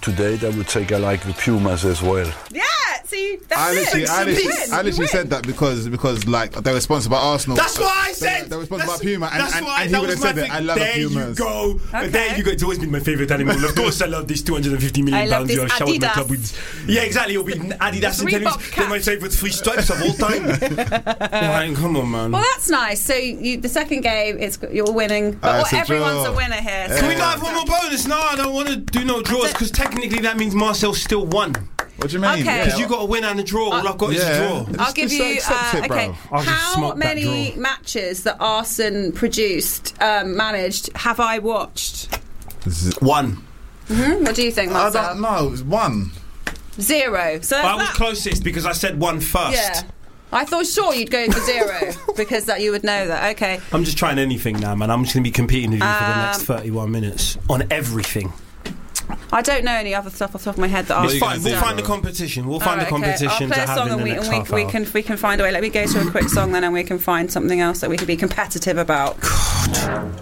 to date, I would say I like the Pumas as well. Yeah, see, that's I literally said that because like they were sponsored by Arsenal. That's what I said. They were sponsored by Puma, and he that would have was my said it. thing. I love the Pumas. There you go. It's always been my favourite animal. Of course, I love this 250 million pounds you're showering my club with. Yeah, exactly. It'll be Adidas and tennis. They're my favourite 3 stripes of all time. Yeah, come on, man. Well, that's nice. So the second game, you're winning, but everyone's a winner here. Yeah. Can we not have one more bonus? No, I don't want to do no draws because technically that means Marcel still won. What do you mean? Okay. Because you got a win and a draw. All I've got is a draw. I'll give you. Okay. I'll just How smoke that many draw. matches that Arsene managed have I watched? 1. What do you think, I Marcel? don't know. It was 1. 0. So I was closest because I said 1 first. Yeah. I thought sure you'd go for 0 because that you would know that. Okay. I'm just trying anything now, man. I'm just going to be competing with you for the next 31 minutes on everything. I don't know any other stuff off the top of my head that It's fine. We'll find the competition. We'll find the competition I'll play to a have song in the next half hour. we can find a way. Let me go to a quick song then, and we can find something else that we can be competitive about.